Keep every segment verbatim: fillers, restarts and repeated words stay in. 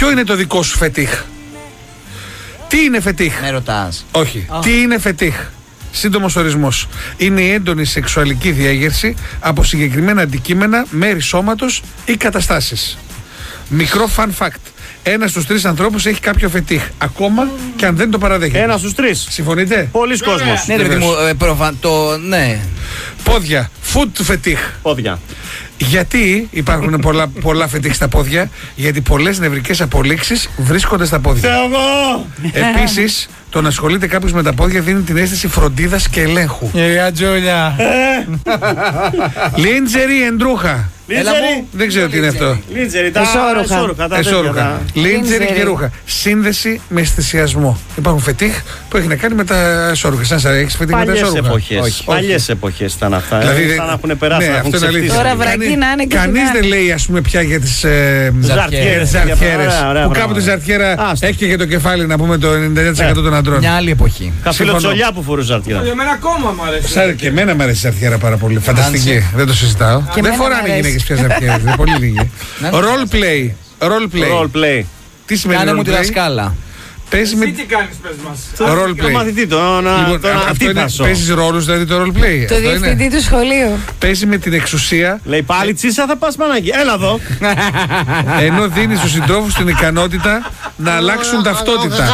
Ποιο είναι το δικό σου φετίχ? Τι είναι φετίχ? Με ρωτάς. Όχι. Oh. Τι είναι φετίχ? Σύντομος ορισμός. Είναι η έντονη σεξουαλική διέγερση από συγκεκριμένα αντικείμενα, μέρη σώματος ή καταστάσεις. Μικρό fun fact. Ένας στους τρεις ανθρώπους έχει κάποιο φετίχ. Ακόμα και αν δεν το παραδέχεται. Ένας στους τρεις. Συμφωνείτε? Πολλοί κόσμος. Ναι, ρε παιδί μου, ε, προφαν... το... ναι. Πόδια. Foot φετίχ. Πόδια. Γιατί υπάρχουν πολλά, πολλά φετίχ στα πόδια? Γιατί πολλές νευρικές απολύξεις βρίσκονται στα πόδια. Επίσης, το να ασχολείται κάποιος με τα πόδια δίνει την αίσθηση φροντίδας και ελέγχου. Γεια Τζούλια. Λίντζερι εντρούχα. Λίντζερι. Δεν ξέρω τι είναι αυτό. Λίντζερι, τα Εσώρουχα. Εσώρουχα. Λίντζερι και ρούχα. Σύνδεση με αισθησιασμό. Υπάρχουν φετίχ που έχει να κάνει με τα εσώρουχα. Σαν σας έχεις φετίχ με τα Παλιές εσώρουχα? εποχές. Παλιές εποχές ήταν αυτά. Δηλαδή, Σαν να έχουν περάσει, ναι, να έχουν αυτό είναι ξεφτύσει. αλήθεια. Τώρα βρακή να είναι και Κανείς φινάλι. δεν λέει, ας πούμε, πια για τις ε, Ζαρτιέρες. ζαρτιέρες. Ωραία, ωραία, Που μπράβο. κάποτε ζαρτιέρα Άστο. έχει και για το κεφάλι, να πούμε, το ενενήντα εννέα τοις εκατό των αντρών. Μια άλλη εποχή. Καφιλοτσολιά που φορούσε ζαρτιέρα. Εμένα ακόμα μου αρέσει. Σαν και εμένα μου αρέσει η ζαρτιέρα πάρα πολύ. Φανταστική. Δεν το συζητάω. Και Δεν εμένα φοράνε μ' οι αρέσει. γυναίκες πια ζαρτιέρες. Είναι πολύ λίγοι. Role play. Role play. Role play. Τι σημαίνει Κάνε role μου τη play? δασκάλα. Παίζει Τι με. τι κάνεις, πες μας. Role Το play. μαθητή, το να Λοιπόν, τον αυτό είναι, αντίπασο. παίζεις ρόλους, δηλαδή το role play. Το Αυτό είναι. διευθυντή του σχολείου. Παίζει με την εξουσία, Λέει πάλι τσίσα θα πας Παναγί. Έλα εδώ. ενώ δίνει στους συντρόφους την ικανότητα να αλλάξουν ταυτότητα.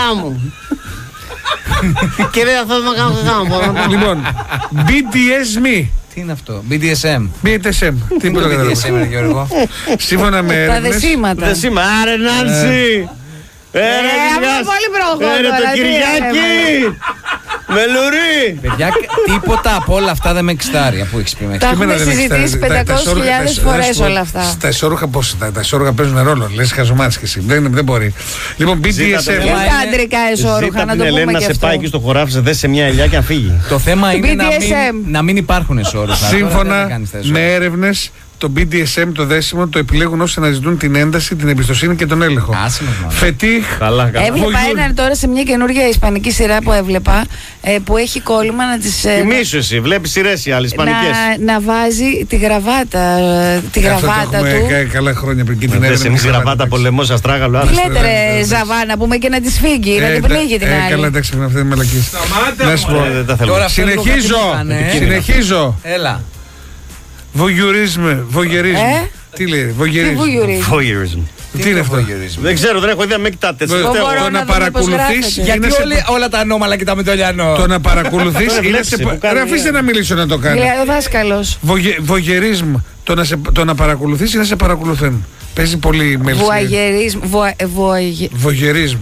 Και δεν θα το κάνω γάμο. Λοιπόν, μπι ντι ες εμ. Τι είναι αυτό, μπι ντι ες εμ. μπι ντι ες εμ. Τι που το μπι ντι ες εμ, ρε καταλαβαίνω. Γιώργο. Σύμφωνα με Τα έρευνες, δεσίματα. Δεν σήμα. Άρε Νάνση. Έρε αυτό είναι πολύ προχώ Έρε τώρα, το τι Κυριάκη. Μελουρί. Παιδιά, τίποτα από όλα αυτά δεν με εξτάρει που έχεις πει μέχρι. Τα και εμένα έχουμε δεν με συζητήσει εξτάζει. Τα- τα πεντακόσιες εσώρουχα- χιλιάδες τα- φορές να σου πω, όλα αυτά. Τα εσώρουχα πώς, τα, τα εσώρουχα παίζουν ρόλο. Λες χαζομάρες και εσύ. Δεν, δεν μπορεί. Λοιπόν, μπι ντι ες εμ. Ζήτατε, Και Μα τα είναι- αντρικά εσώρουχα, Ζήτα να την το πούμε Ελένη να και σε αυτό. πάει εκεί στο χωράφι, σε δέσει σε μια ελιά και να φύγει. Το θέμα είναι να μπι ντι ες εμ. μην, να μην υπάρχουν εσώρουχα. Τώρα δεν Σύμφωνα θα κάνεις τα εσώρουχα. με έρευνες, το μπι ντι ες εμ, το δέσιμο, το επιλέγουν όσοι αναζητούν την ένταση, την εμπιστοσύνη και τον έλεγχο. Άσε μας, μάλλον. Φετίχ. Καλά, καλά. Έβλεπα Voyeur. έναν τώρα σε μια καινούργια ισπανική σειρά που έβλεπα, ε, που έχει κόλλημα να τις... ε, Τιμήσου εσύ, βλέπεις σειρές οι άλλες ισπανικές. να, να βάζει τη γραβάτα, ε, τη Αυτό το γραβάτα έχουμε του. κα- καλά χρόνια πριν και την Δεν έρευνα. σε εμείς της γραβάτα γραβάτας. πολεμός αστράγαλο. Τι άρεσε. λέτε ρε Ζαβά, να πούμε και να τη φύγει, να Ε, την τα- πνίγει την ε, άλλη. Καλά, εντάξει, αυτή είναι μαλακή. Σταμάτα, Να σου πω. μωρέ. Ε, Δεν θέλω. Τώρα αυτό λίγο Συνεχίζω. κάτι μου έκανε, ε. Συνεχίζω. Έλα. Βογιουρίσμ. Βογερίσμ. Ε? Τι λέει, Τι βογερίσμ. βουγιουρίζει. Voyeurism. Τι είναι αυτό? Δεν ξέρω, δεν έχω ιδέα, με κοιτάτε. Το- σας μπορώ φταίω. Το να να δω πώς παρακολουθείς γράφεται. Γιατί είναι σε- όλοι, όλα τα ανώμαλα κοιτάμε το λιανό. Το να παρακολουθείς Το είναι βλέπεις σε. που κάνει, Ρε, αφήστε ε. να μιλήσω να το κάνει. Λέει ο δάσκαλος. Βογε- Βογερίσμ. Το να, σε, το να παρακολουθείς είναι να σε παρακολουθούν. Παίζει πολύ μέλη. Βουαγερίσμ. βουα- βουαγε- Βογερίσμ.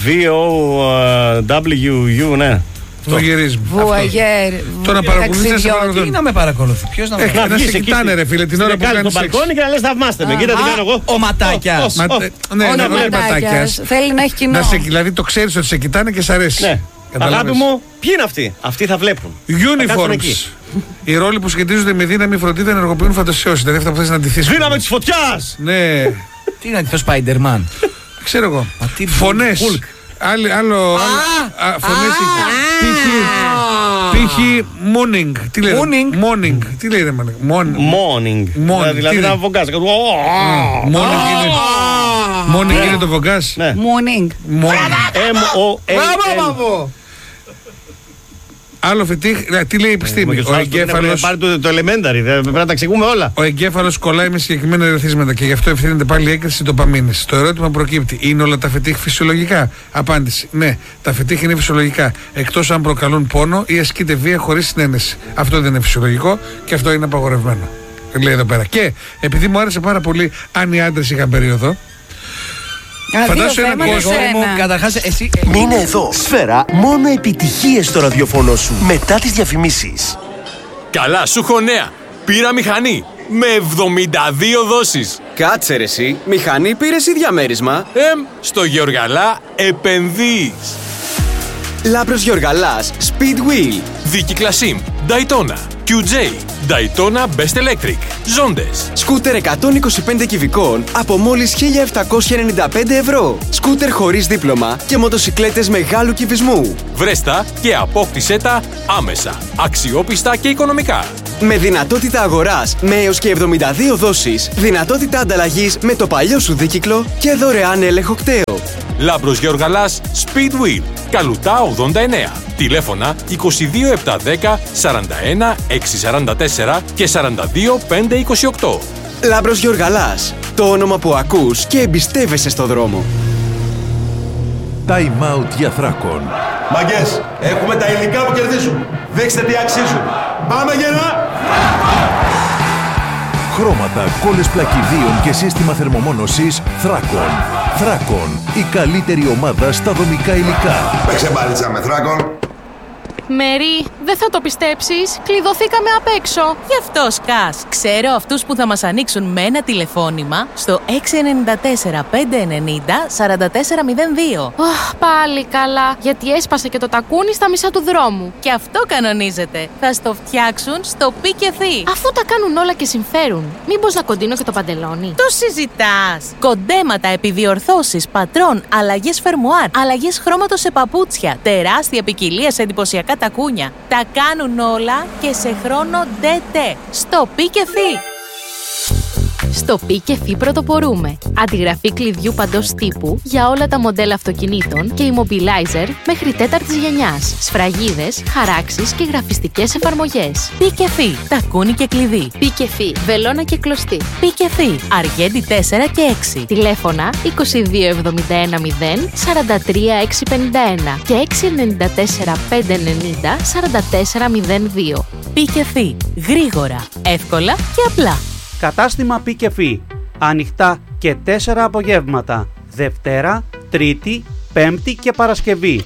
V-O-W-U, ναι. Βογερίσμ. Βουαγερ. Το να παρακολουθείς να σε ταξιδιώτη. παρακολουθούν. Τι να με παρακολουθεί, ποιος να με Ε, παρακολουθεί. να βγεις σε εκεί κοιτάνε, στη- ρε φίλε, την στην ώρα που δεκάλη κάνεις στο σεξ. μπαλκόνι και να λες θαυμάστε με. Κοίτα τι Α, κάνω εγώ. ο Ματάκιας. Μα- Ω, ε, Ναι, Ο ναι, ναι, Ματάκιας. Ματάκιας. Θέλει να έχει κοινό. Να σε, δηλαδή το ξέρεις ότι σε κοιτάνε και σ' αρέσει. Ναι. Καταλάβες. Αγάπη μου, ποιοι είναι αυτοί. Αυτοί θα βλέπουν. Θα κάτσουν εκεί. Uniforms. Οι ρόλοι που σχετίζονται με δύναμη φροντίδα ενεργοποιούν φαντασιώσει. Δηλαδή αυτά που θες να αντιθείς. Δύναμη της φωτιάς! Ναι, Τι είναι αυτό, Spider-Man. ξέρω εγώ. Μα τι Φωνές. Hulk. Άλλη- Άλλο. άλλο- α, Φωνές. Π.χ. morning. Τι λέει. Morning. Morning. Τι λέει, ρε μάνα. Morning. Morning. Morning. Δηλαδή Τι να είναι? βογκάς. Morning είναι. Morning είναι το βογκάζ. Ναι. Morning. Morning. M-O-N-N. Άλλο φετίχ. ε, Τι λέει η επιστήμη. Ο εγκέφαλος. Πάρει το το elementary, δεν πρέπει να τα εξηγούμε όλα. Ο εγκέφαλος κολλάει με συγκεκριμένα ερεθίσματα και γι' αυτό ευθύνεται πάλι η έκρηση ντοπαμίνης. Το ερώτημα προκύπτει: είναι όλα τα φετίχ φυσιολογικά? Απάντηση: ναι, τα φετίχ είναι φυσιολογικά. Εκτός αν προκαλούν πόνο ή ασκείται βία χωρίς συνένεση. Αυτό δεν είναι φυσιολογικό και αυτό είναι απαγορευμένο. Λέει εδώ πέρα. Και επειδή μου άρεσε πάρα πολύ αν οι άντρες είχαν περίοδο. Α, Φαντάσου δύο έναν θέματα κόσμο σε Μου, ένα. καταρχάς, εσύ. Μείνε εδώ. Σφαίρα, μόνο επιτυχίες στο ραδιοφωνό σου. Μετά τις διαφημίσεις. Καλά, σου έχω νέα. Πήρα μηχανή με εβδομήντα δύο δόσεις. Κάτσε ρε εσύ, μηχανή πήρες ή διαμέρισμα? Εμ, στο Γεωργαλά επενδύεις. Λάμπρος Γεωργαλάς, Speedwheel. Δίκη Κλασίμ, Daytona, κιου τζέι, Daytona Best Electric, Ζόντες. Σκούτερ εκατόν είκοσι πέντε κυβικών από μόλις χίλια επτακόσια ενενήντα πέντε ευρώ. Σκούτερ χωρίς δίπλωμα και μοτοσικλέτες μεγάλου κυβισμού. Βρέστα και απόκτησέ τα άμεσα, αξιόπιστα και οικονομικά. Με δυνατότητα αγοράς με έως και εβδομήντα δύο δόσεις, δυνατότητα ανταλλαγής με το παλιό σου δίκυκλο και δωρεάν έλεγχο κταίου. Λάμπρος Γεωργαλάς Speedwheel. Καλουτά ογδόντα εννέα. Τηλέφωνα είκοσι δύο επτακόσια δέκα σαράντα ένα εξακόσια σαράντα τέσσερα και σαράντα δύο πεντακόσια είκοσι οκτώ. Λάμπρος Γεωργαλάς. Το όνομα που ακούς και εμπιστεύεσαι στο δρόμο. Time out για Θράκον. Μαγκές, έχουμε τα υλικά που κερδίζουν. Δείξτε τι αξίζουν. Πάμε γερά! Χρώματα, κόλλες πλακιδίων και σύστημα θερμομόνωσης Θράκον. Θράκον, η καλύτερη ομάδα στα δομικά υλικά. Παίξε μπάλιτσα με Θράκον. Μέρι, δεν θα το πιστέψεις, κλειδωθήκαμε απ' έξω. Γι' αυτό σκάς. Ξέρω αυτούς που θα μας ανοίξουν με ένα τηλεφώνημα στο έξι εννιά τέσσερα πέντε εννιά μηδέν τέσσερα τέσσερα μηδέν δύο. Αχ, πάλι καλά, γιατί έσπασε και το τακούνι στα μισά του δρόμου. Και αυτό κανονίζεται. Θα στο φτιάξουν στο Πικεφί. Αφού τα κάνουν όλα και συμφέρουν, μήπως να κοντίνω και το παντελόνι? Το συζητάς. Κοντέματα, επιδιορθώσεις, πατρών, αλλαγές φερμουάρ, αλλαγές χρώματος σε παπούτσια, τεράστια ποικιλία σε εντυπωσιακά τακούνια. Τα κάνουν όλα και σε χρόνο ντετέ. Στο Πικεφί. Στο Πικεφί πρωτοπορούμε. Αντιγραφή κλειδιού παντός τύπου για όλα τα μοντέλα αυτοκινήτων και immobilizer μέχρι τέταρτης γενιάς. Σφραγίδες, χαράξεις και γραφιστικές εφαρμογές. Πικεφί. Τακούνι και κλειδί. Πικεφί. Βελόνα και κλωστή. Πικεφί. Αργέντη τέσσερα και έξι. Τηλέφωνα είκοσι δύο εβδομήντα ένα μηδέν σαράντα τρία εξακόσια πενήντα ένα και έξι εννιά τέσσερα πέντε εννιά σαράντα τέσσερα μηδέν δύο. Πικεφί. Γρήγορα, εύκολα και απλά. Κατάστημα Πικεφί. Ανοιχτά και τέσσερα απογεύματα. Δευτέρα, Τρίτη, Πέμπτη και Παρασκευή.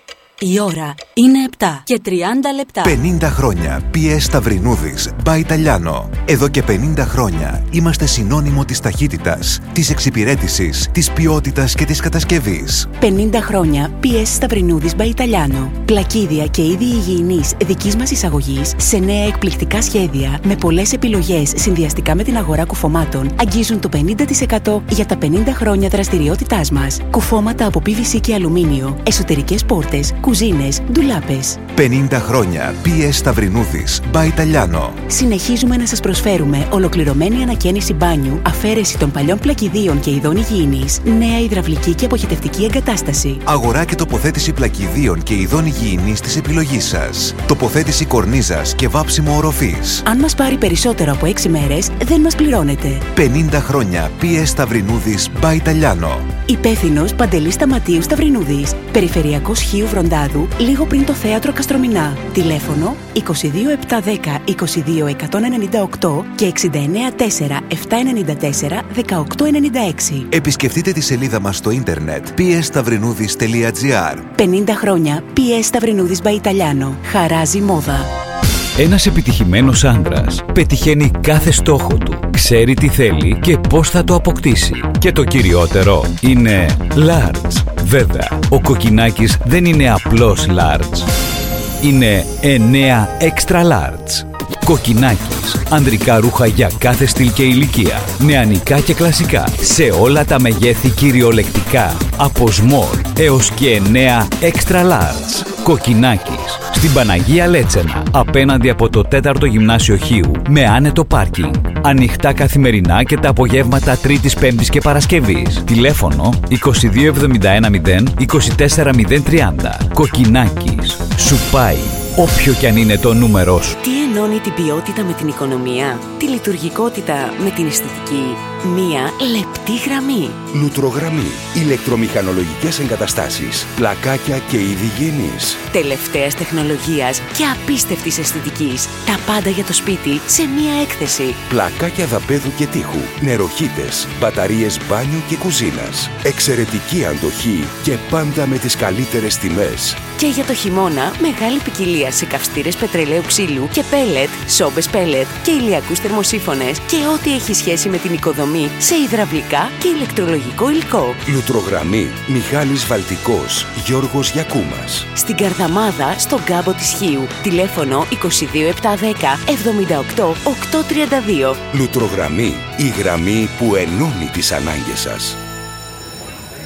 Η ώρα είναι επτά και τριάντα λεπτά. πενήντα χρόνια πι ες Σταυρινούδης by Italiano. Εδώ και πενήντα χρόνια είμαστε συνώνυμο της ταχύτητας, της εξυπηρέτησης, της ποιότητας και της κατασκευής. πενήντα χρόνια πι ες Σταυρινούδης by Italiano. Πλακίδια και είδη υγιεινής δικής μας εισαγωγής σε νέα εκπληκτικά σχέδια με πολλές επιλογές συνδυαστικά με την αγορά κουφωμάτων αγγίζουν το πενήντα τοις εκατό για τα πενήντα χρόνια δραστηριότητάς μας. Κουφώματα από πι βι σι και αλουμίνιο, εσωτερικές πόρτες, κουζίνες, ντουλάπες. πενήντα χρόνια πι ες Σταυρινούδης by Italiano. Συνεχίζουμε να σας προσφέρουμε ολοκληρωμένη ανακαίνιση μπάνιου, αφαίρεση των παλιών πλακιδίων και ειδών υγιεινής, νέα υδραυλική και αποχετευτική εγκατάσταση. Αγορά και τοποθέτηση πλακιδίων και ειδών υγιεινής της επιλογής σας. Τοποθέτηση κορνίζας και βάψιμο οροφής. Αν μας πάρει περισσότερο από έξι μέρες, δεν μας πληρώνετε. πενήντα χρόνια πι ες Σταυρινούδης by Italiano. Υπεύθυνος Παντελής Σταματίου Σταυρινούδης. Περιφερειακός Χίου Βροντάδου, λίγο πριν το θέατρο Καστρομηνά. Τηλέφωνο είκοσι δύο επτακόσια δέκα είκοσι δύο εκατόν ενενήντα οκτώ και εξήντα εννέα τέσσερα επτακόσια ενενήντα τέσσερα δεκαοκτώ ενενήντα έξι. Επισκεφτείτε τη σελίδα μας στο ίντερνετ πι ες σταυρινούδης τελεία τζι άρ. πενήντα χρόνια πι ες Σταυρινούδης by Italiano. Χαράζει μόδα. Ένας επιτυχημένος άντρας πετυχαίνει κάθε στόχο του, ξέρει τι θέλει και πώς θα το αποκτήσει. Και το κυριότερο είναι large. Βέβαια, ο Κοκκινάκης δεν είναι απλώς large. Είναι εννέα extra large. Κοκκινάκης. Ανδρικά ρούχα για κάθε στυλ και ηλικία. Νεανικά και κλασικά. Σε όλα τα μεγέθη κυριολεκτικά. Από small έως και εννέα extra large. Κοκκινάκης. Στην Παναγία Λέτσενα. Απέναντι από το τέταρτο Γυμνάσιο Χίου. Με άνετο πάρκινγκ. Ανοιχτά καθημερινά και τα απογεύματα Τρίτης, Πέμπτης και Παρασκευής. Τηλέφωνο είκοσι δύο εβδομήντα ένα μηδέν είκοσι τέσσερα μηδέν τριάντα. Κοκκινάκης. Σου πάει όποιο κι αν είναι το νούμερό σου. Τι ενώνει την ποιότητα με την οικονομία, τη λειτουργικότητα με την αισθητική? Μία λεπτή γραμμή. Λουτρογραμμή. Ηλεκτρομηχανολογικές εγκαταστάσεις. Πλακάκια και είδη γέννης. Τελευταίας τεχνολογίας και απίστευτης αισθητικής. Τα πάντα για το σπίτι σε μία έκθεση. Πλακάκια δαπέδου και τείχου. Νεροχύτες. Μπαταρίες μπάνιου και κουζίνας. Εξαιρετική αντοχή και πάντα με τις καλύτερες τιμές. Και για το χειμώνα, μεγάλη ποικιλία σε καυστήρες πετρελαίου ξύλου και πέλετ, σόμπες πέλετ και ηλιακούς θερμοσύφωνες και ό,τι έχει σχέση με την οικοδομή σε υδραυλικά και ηλεκτρολογικό υλικό. Λουτρογραμμή. Μιχάλης Βαλτικός. Γιώργος Γιακούμας. Στην Καρδαμάδα, στον κάμπο της Χίου. Τηλέφωνο είκοσι δύο επτακόσια δέκα εβδομήντα οκτώ οκτακόσια τριάντα δύο. Λουτρογραμμή. Η γραμμή που ενώνει τις ανάγκες σας.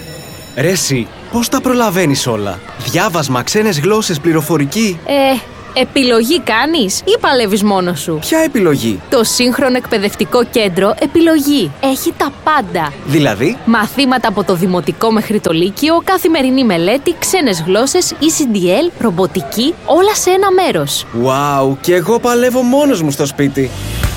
Ρε συ, πώς τα προλαβαίνεις όλα? Διάβασμα, ξένες γλώσσες, πληροφορική. Ε, Επιλογή κάνεις ή παλεύεις μόνος σου? Ποια επιλογή? Το σύγχρονο εκπαιδευτικό κέντρο Επιλογή. Έχει τα πάντα. Δηλαδή? Μαθήματα από το δημοτικό μέχρι το λύκειο, καθημερινή μελέτη, ξένες γλώσσες, ι σι ντι ελ, ρομποτική, όλα σε ένα μέρος. Wow, και εγώ παλεύω μόνος μου στο σπίτι.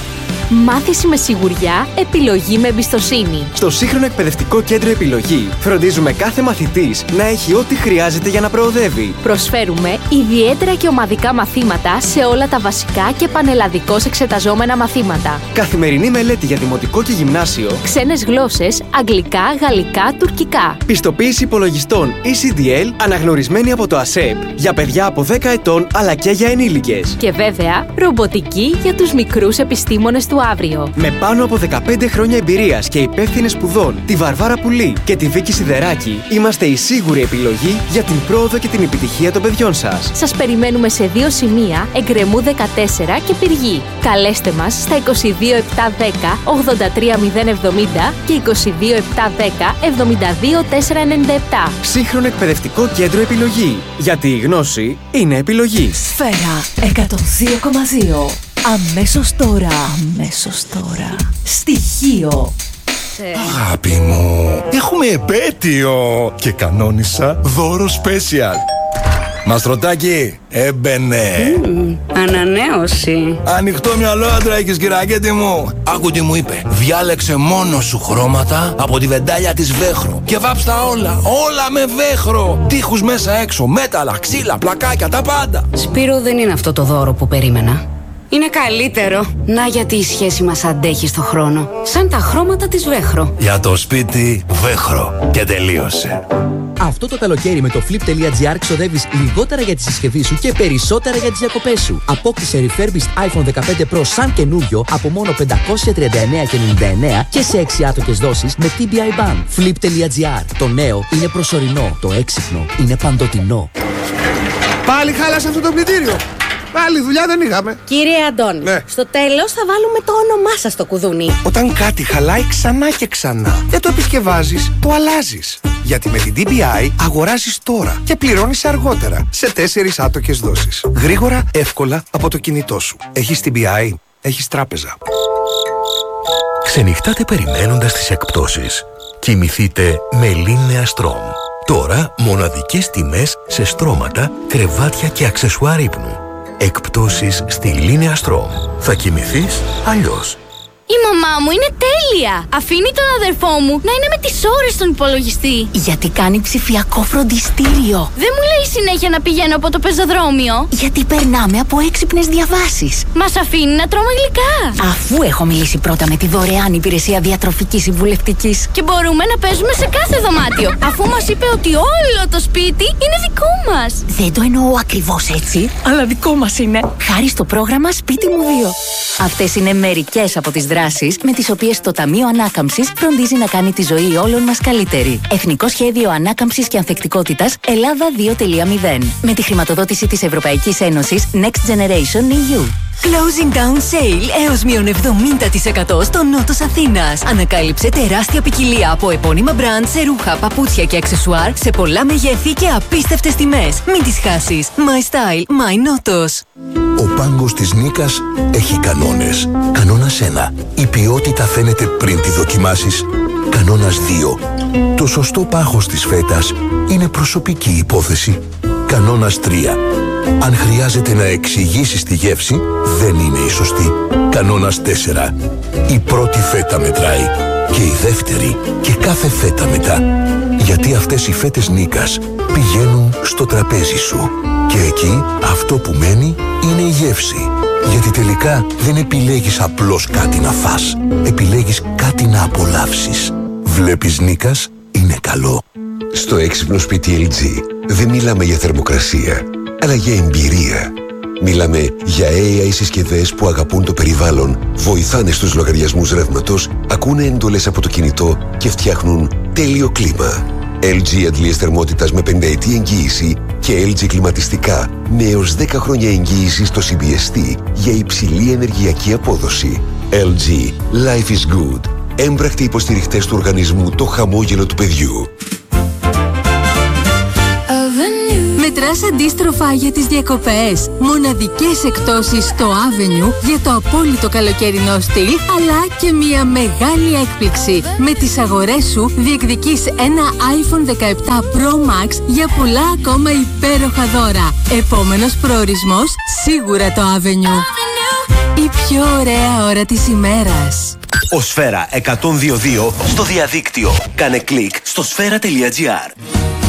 Μάθηση με σιγουριά, επιλογή με εμπιστοσύνη. Στο σύγχρονο εκπαιδευτικό κέντρο Επιλογή φροντίζουμε κάθε μαθητής να έχει ό,τι χρειάζεται για να προοδεύει. Προσφέρουμε ιδιαίτερα και ομαδικά μαθήματα σε όλα τα βασικά και πανελλαδικώς εξεταζόμενα μαθήματα. Καθημερινή μελέτη για δημοτικό και γυμνάσιο. Ξένες γλώσσες, αγγλικά, γαλλικά, τουρκικά. Πιστοποίηση υπολογιστών ι σι ντι ελ αναγνωρισμένη από το ΑΣΕΠ για παιδιά από δέκα ετών αλλά και για ενήλικες. Και βέβαια, ρομποτική για τους μικρούς επιστήμονες του αύριο. Με πάνω από δεκαπέντε χρόνια εμπειρίας και υπεύθυνες σπουδών, τη Βαρβάρα Πουλή και τη Βίκη Σιδεράκη, είμαστε η σίγουρη επιλογή για την πρόοδο και την επιτυχία των παιδιών σας. Σας περιμένουμε σε δύο σημεία, Εγκρεμού δεκατέσσερα και Πυργή. Καλέστε μας στα είκοσι δύο επτά δέκα ογδόντα τρία μηδέν εβδομήντα και είκοσι δύο επτά δέκα εβδομήντα δύο τετρακόσια ενενήντα επτά. Σύγχρονο εκπαιδευτικό κέντρο Επιλογή. Γιατί η γνώση είναι επιλογή. Σφαίρα εκατόν δύο κόμμα δύο. Αμέσως τώρα. Αμέσως τώρα. Στοιχείο. Αγάπη μου, έχουμε επέτειο και κανόνισα δώρο special. Μαστρωτάκι, έμπαινε. Mm, ανανέωση. Ανοιχτό μυαλό άντρα έχεις, κυρακέτη μου. Άκου τι μου είπε. Διάλεξε μόνο σου χρώματα από τη βεντάλια της Βέχρο και βάψτα όλα, όλα με Βέχρο. Τείχους μέσα έξω, μέταλλα, ξύλα, πλακάκια, τα πάντα. Σπύρο, δεν είναι αυτό το δώρο που περίμενα. Είναι καλύτερο. Να γιατί η σχέση μας αντέχει στο χρόνο. Σαν τα χρώματα της Βέχρο. Για το σπίτι Βέχρο. Και τελείωσε. Αυτό το καλοκαίρι με το flip.gr ξοδεύεις λιγότερα για τη συσκευή σου και περισσότερα για τις διακοπές σου. Απόκτησε refurbished iPhone δεκαπέντε Pro σαν καινούριο από μόνο πεντακόσια τριάντα εννέα και ενενήντα εννέα και σε έξι άτοκες δόσεις με τι μπι άι Ban. flip.gr. Το νέο είναι προσωρινό. Το έξυπνο είναι παντοτινό. Πάλι χάλασε αυτό το πλυντήριο. Άλλη δουλειά δεν είχαμε. Κύριε Αντώνη, ναι. Στο τέλος θα βάλουμε το όνομά σας στο κουδούνι. Όταν κάτι χαλάει ξανά και ξανά, δεν το επισκευάζεις, το αλλάζεις. Γιατί με την τι μπι άι αγοράζεις τώρα και πληρώνεις αργότερα σε τέσσερις άτοκες δόσεις. Γρήγορα, εύκολα από το κινητό σου. Έχεις τι μπι άι, έχεις τράπεζα. Ξενυχτάτε περιμένοντας τις εκπτώσεις. Κοιμηθείτε με Λίνεα Στρόμ. Τώρα μοναδικές τιμές σε στρώματα, κρεβάτια και αξεσουάρ ύπνου. Εκπτώσεις στη Λίνεα Στρόμ. Θα κοιμηθείς αλλιώς. Η μαμά μου είναι τέλεια! Αφήνει τον αδερφό μου να είναι με τις ώρες στον υπολογιστή. Γιατί κάνει ψηφιακό φροντιστήριο. Δεν μου λέει συνέχεια να πηγαίνω από το πεζοδρόμιο. Γιατί περνάμε από έξυπνες διαβάσεις. Μας αφήνει να τρώμε γλυκά. Αφού έχω μιλήσει πρώτα με τη δωρεάν υπηρεσία διατροφικής συμβουλευτικής. Και μπορούμε να παίζουμε σε κάθε δωμάτιο. Αφού μας είπε ότι όλο το σπίτι είναι δικό μας. Δεν το εννοώ ακριβώς έτσι, αλλά δικό μας είναι. Χάρη στο πρόγραμμα Σπίτι μου δύο. Αυτές είναι μερικές από τις δράσεις με τις οποίες το Ταμείο Ανάκαμψης φροντίζει να κάνει τη ζωή όλων μας καλύτερη. Εθνικό Σχέδιο Ανάκαμψης και Ανθεκτικότητας Ελλάδα δύο κόμμα μηδέν. Με τη χρηματοδότηση της Ευρωπαϊκής Ένωσης Next Generation ι γιου. Closing down sale έως μείον εβδομήντα τοις εκατό στο νότος Αθήνας. Ανακάλυψε τεράστια ποικιλία από επώνυμα μπραντ σε ρούχα, παπούτσια και αξεσουάρ σε πολλά μεγέθη και απίστευτες τιμές. Μην τις χάσεις. My style, my νότος. Ο πάγκος της Νίκας έχει κανόνες. Κανόνας ένα. Η ποιότητα φαίνεται πριν τη δοκιμάσεις. Κανόνας δύο. Το σωστό πάχος της φέτας είναι προσωπική υπόθεση. Κανόνας τρία. Αν χρειάζεται να εξηγήσεις τη γεύση, δεν είναι η σωστή. Κανόνας τέσσερα. Η πρώτη φέτα μετράει. Και η δεύτερη και κάθε φέτα μετά. Γιατί αυτές οι φέτες Νίκας πηγαίνουν στο τραπέζι σου. Και εκεί αυτό που μένει είναι η γεύση. Γιατί τελικά δεν επιλέγεις απλώς κάτι να φας. Επιλέγεις κάτι να απολαύσεις. Βλέπεις Νίκας, είναι καλό. Στο έξυπνο σπίτι ελ τζι δεν μιλάμε για θερμοκρασία, αλλά για εμπειρία. Μιλάμε για έι άι συσκευές που αγαπούν το περιβάλλον, βοηθάνε στους λογαριασμούς ρεύματος, ακούνε εντολές από το κινητό και φτιάχνουν τέλειο κλίμα. ελ τζι αντλίες θερμότητας με πενταετή εγγύηση και ελ τζι κλιματιστικά με έως δέκα χρόνια εγγύηση στο σι μπι ες τι για υψηλή ενεργειακή απόδοση. ελ τζι. Life is good. Έμπρακτοι υποστηριχτές του οργανισμού Το Χαμόγελο του Παιδιού. Με Μετράς αντίστροφα για τις διακοπές. Μοναδικές εκπτώσεις στο Avenue για το απόλυτο καλοκαιρινό στυλ, αλλά και μια μεγάλη έκπληξη. Με τις αγορές σου διεκδικείς ένα άιφον δεκαεπτά Pro Max για πολλά ακόμα υπέροχα δώρα. Επόμενος προορισμός, σίγουρα το Avenue. Η πιο ωραία ώρα της ημέρας. Ο Σφαίρα εκατόν δύο δύο στο διαδίκτυο. Κάνε κλικ στο σφαίρα τελεία τζι άρ.